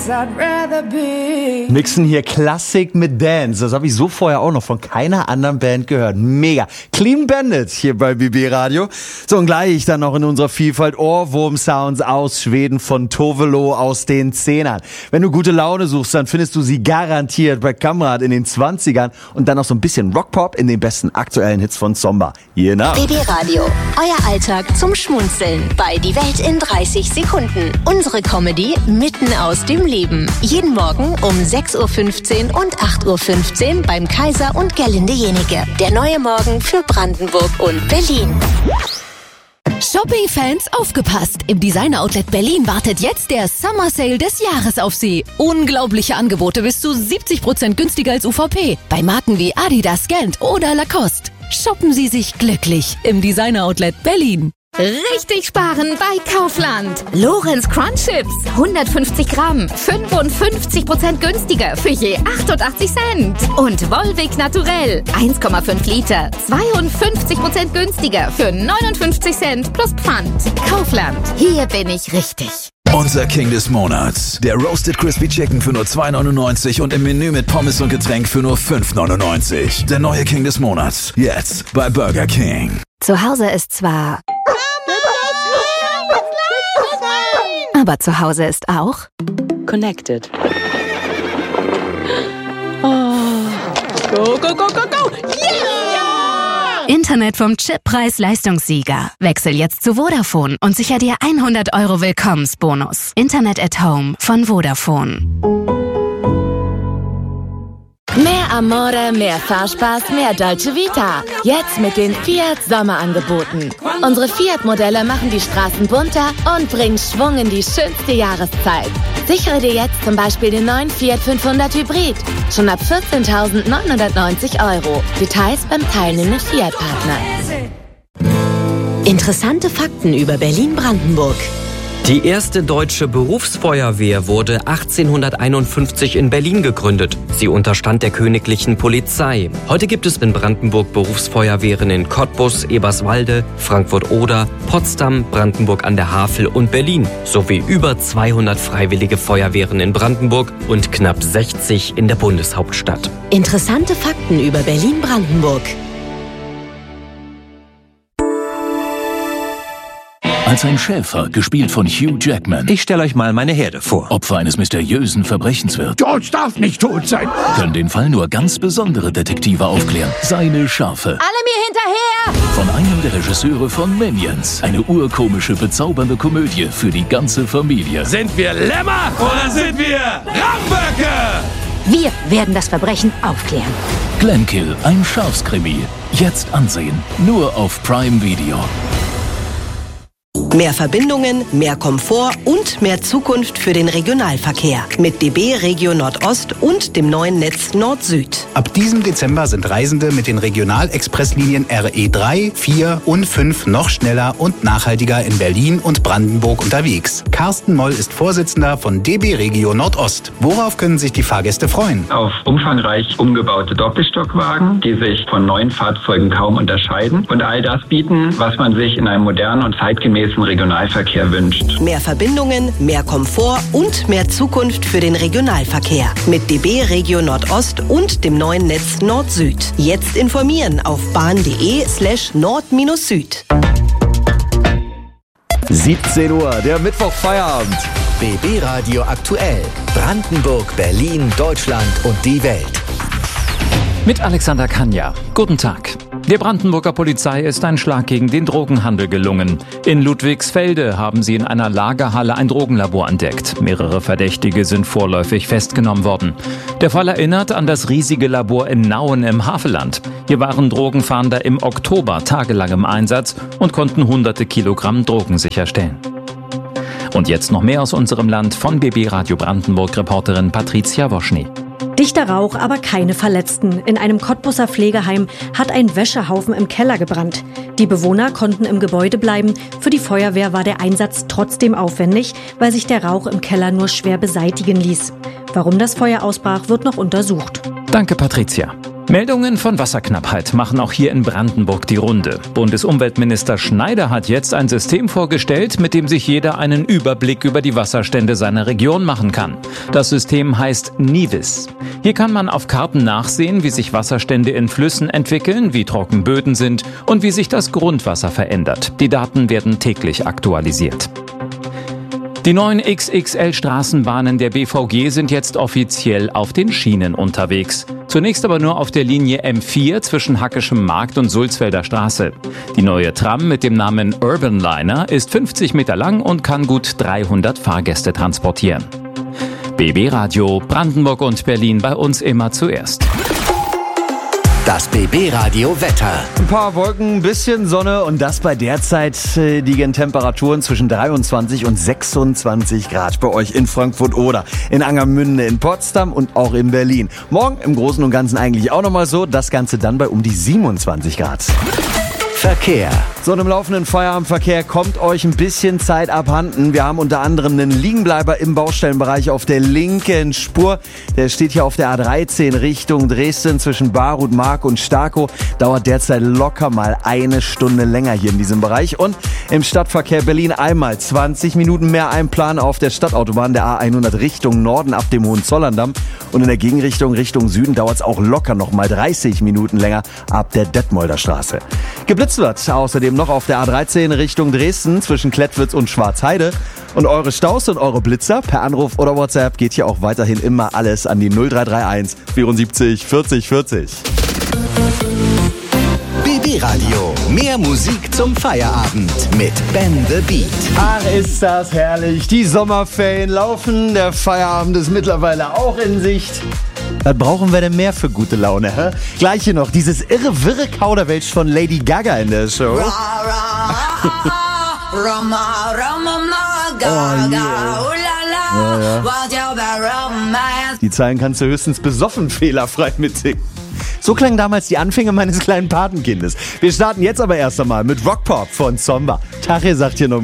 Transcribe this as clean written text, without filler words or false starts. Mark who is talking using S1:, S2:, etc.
S1: Mixen hier Klassik mit Dance. Das habe ich so vorher auch noch von keiner anderen Band gehört. Mega. Clean Bandits hier bei BB Radio. So, und gleich dann noch in unserer Vielfalt Ohrwurm-Sounds aus Schweden von Tovelo aus den 10ern. Wenn du gute Laune suchst, dann findest du sie garantiert bei Kamrad in den 20ern und dann noch so ein bisschen Rockpop in den besten aktuellen Hits von Zomba. Hier nach.
S2: BB Radio. Euer Alltag zum Schmunzeln bei Die Welt in 30 Sekunden. Unsere Comedy mitten aus dem Leben. Jeden Morgen um 6.15 Uhr und 8.15 Uhr beim Kaiser und Gerlinde Jenike. Der neue Morgen für Brandenburg und Berlin.
S3: Shopping-Fans, aufgepasst! Im Designer-Outlet Berlin wartet jetzt der Summer Sale des Jahres auf Sie. Unglaubliche Angebote bis zu 70% günstiger als UVP. Bei Marken wie Adidas, Gant oder Lacoste. Shoppen Sie sich glücklich im Designer-Outlet Berlin.
S4: Richtig sparen bei Kaufland. Lorenz Crunch Chips, 150 Gramm, 55% günstiger für je 88 Cent. Und Volvic Naturell, 1,5 Liter, 52% günstiger für 59 Cent plus Pfand. Kaufland, hier bin ich richtig.
S5: Unser King des Monats. Der Roasted Crispy Chicken für nur 2,99 und im Menü mit Pommes und Getränk für nur 5,99. Der neue King des Monats. Jetzt bei Burger King.
S3: Zu Hause ist zwar... Aber zu Hause ist auch...
S6: Connected. Oh. Go, go, go, go, go! Yeah!
S3: Internet vom Chip Preis-Leistungssieger. Wechsel jetzt zu Vodafone und sicher dir 100 € Willkommensbonus. Internet at Home von Vodafone.
S4: Mehr Amore, mehr Fahrspaß, mehr Dolce Vita. Jetzt mit den Fiat Sommerangeboten. Unsere Fiat-Modelle machen die Straßen bunter und bringen Schwung in die schönste Jahreszeit. Sichere dir jetzt zum Beispiel den neuen Fiat 500 Hybrid. Schon ab 14.990 €. Details beim teilnehmenden Fiat-Partner.
S2: Interessante Fakten über Berlin-Brandenburg.
S7: Die erste deutsche Berufsfeuerwehr wurde 1851 in Berlin gegründet. Sie unterstand der königlichen Polizei. Heute gibt es in Brandenburg Berufsfeuerwehren in Cottbus, Eberswalde, Frankfurt-Oder, Potsdam, Brandenburg an der Havel und Berlin. Sowie über 200 freiwillige Feuerwehren in Brandenburg und knapp 60 in der Bundeshauptstadt.
S2: Interessante Fakten über Berlin-Brandenburg.
S5: Als ein Schäfer, gespielt von Hugh Jackman,
S8: Ich stelle euch mal meine Herde vor.
S5: Opfer eines mysteriösen Verbrechens wird,
S9: George darf nicht tot sein.
S5: können den Fall nur ganz besondere Detektive aufklären. Seine Schafe.
S4: Alle mir hinterher!
S5: Von einem der Regisseure von Minions. Eine urkomische, bezaubernde Komödie für die ganze Familie.
S9: Sind wir Lämmer oder sind wir Ramböcke?
S3: Wir werden das Verbrechen aufklären.
S5: Glenkill, ein Schafskrimi. Jetzt ansehen. Nur auf Prime Video.
S2: Mehr Verbindungen, mehr Komfort und mehr Zukunft für den Regionalverkehr. Mit DB Regio Nordost und dem neuen Netz Nord-Süd.
S10: Ab diesem Dezember sind Reisende mit den Regionalexpresslinien RE3, 4 und 5 noch schneller und nachhaltiger in Berlin und Brandenburg unterwegs. Carsten Moll ist Vorsitzender von DB Regio Nordost. Worauf können sich die Fahrgäste freuen?
S11: Auf umfangreich umgebaute Doppelstockwagen, die sich von neuen Fahrzeugen kaum unterscheiden und all das bieten, was man sich in einem modernen und zeitgemäßen Regionalverkehr wünscht.
S2: Mehr Verbindungen, mehr Komfort und mehr Zukunft für den Regionalverkehr. Mit DB Regio Nordost und dem neuen Netz Nord-Süd. Jetzt informieren auf bahn.de/nord-süd.
S1: 17 Uhr, der Mittwochfeierabend.
S12: BB Radio aktuell. Brandenburg, Berlin, Deutschland und die Welt.
S13: Mit Alexander Kanja. Guten Tag. Der Brandenburger Polizei ist ein Schlag gegen den Drogenhandel gelungen. In Ludwigsfelde haben sie in einer Lagerhalle ein Drogenlabor entdeckt. Mehrere Verdächtige sind vorläufig festgenommen worden. Der Fall erinnert an das riesige Labor in Nauen im Havelland. Hier waren Drogenfahnder im Oktober tagelang im Einsatz und konnten hunderte Kilogramm Drogen sicherstellen. Und jetzt noch mehr aus unserem Land von BB Radio Brandenburg-Reporterin Patricia Woschny.
S14: Dichter Rauch, aber keine Verletzten. In einem Cottbuser Pflegeheim hat ein Wäschehaufen im Keller gebrannt. Die Bewohner konnten im Gebäude bleiben. Für die Feuerwehr war der Einsatz trotzdem aufwendig, weil sich der Rauch im Keller nur schwer beseitigen ließ. Warum das Feuer ausbrach, wird noch untersucht.
S13: Danke, Patricia. Meldungen von Wasserknappheit machen auch hier in Brandenburg die Runde. Bundesumweltminister Schneider hat jetzt ein System vorgestellt, mit dem sich jeder einen Überblick über die Wasserstände seiner Region machen kann. Das System heißt Nivis. Hier kann man auf Karten nachsehen, wie sich Wasserstände in Flüssen entwickeln, wie trocken Böden sind und wie sich das Grundwasser verändert. Die Daten werden täglich aktualisiert. Die neuen XXL-Straßenbahnen der BVG sind jetzt offiziell auf den Schienen unterwegs. Zunächst aber nur auf der Linie M4 zwischen Hackeschem Markt und Sulzfelder Straße. Die neue Tram mit dem Namen Urban Liner ist 50 Meter lang und kann gut 300 Fahrgäste transportieren. BB Radio, Brandenburg und Berlin, bei uns immer zuerst.
S12: Das BB Radio Wetter.
S1: Ein paar Wolken, ein bisschen Sonne und das bei derzeit liegen Temperaturen zwischen 23 und 26 Grad bei euch in Frankfurt oder in Angermünde, in Potsdam und auch in Berlin. Morgen im Großen und Ganzen eigentlich auch nochmal so, das Ganze dann bei um die 27 Grad.
S12: Verkehr.
S1: So, im laufenden Feierabendverkehr kommt euch ein bisschen Zeit abhanden. Wir haben unter anderem einen Liegenbleiber im Baustellenbereich auf der linken Spur. Der steht hier auf der A13 Richtung Dresden zwischen Barut, Mark und Starkow. Dauert derzeit locker mal eine Stunde länger hier in diesem Bereich. Und im Stadtverkehr Berlin einmal 20 Minuten mehr Einplan auf der Stadtautobahn der A100 Richtung Norden ab dem Hohenzollern-Damm. Und in der Gegenrichtung Richtung Süden dauert es auch locker noch mal 30 Minuten länger ab der Detmolder Straße. Geblitzt wird außerdem noch auf der A13 Richtung Dresden zwischen Klettwitz und Schwarzheide. Und eure Staus und eure Blitzer per Anruf oder WhatsApp geht hier auch weiterhin immer alles an die 0331 74 40 40.
S12: BB Radio. Mehr Musik zum Feierabend mit Ben the Beat.
S1: Ach, ist das herrlich. Die Sommerferien laufen. Der Feierabend ist mittlerweile auch in Sicht. Was brauchen wir denn mehr für gute Laune, hä? Gleich hier noch dieses wirre Kauderwelsch von Lady Gaga in der Show. Die Zeilen kannst du höchstens besoffen fehlerfrei mitsingen. So klangen damals die Anfänge meines kleinen Patenkindes. Wir starten jetzt aber erst einmal mit Rockpop von Zomba. Tache sagt hier noch